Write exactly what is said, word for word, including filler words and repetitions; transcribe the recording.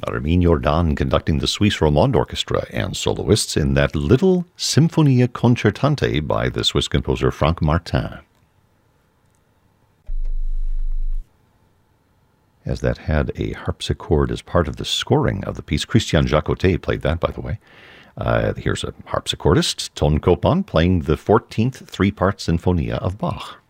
Armin Jordan conducting the Swiss Romande Orchestra and soloists in that little Symphonia Concertante by the Swiss composer Franck Martin. As that had a harpsichord as part of the scoring of the piece. Christian Jacotet played that, by the way. Uh, here's a harpsichordist, Ton Koopman, playing the fourteenth three-part Sinfonia of Bach.